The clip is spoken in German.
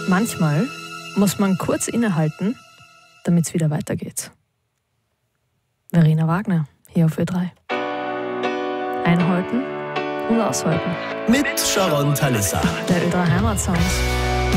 Manchmal muss man kurz innehalten, damit es wieder weitergeht. Verena Wagner, hier auf Ö3. Einhalten und aushalten. Mit Sharon Thalissa. Der Ö3 Heimatsounds.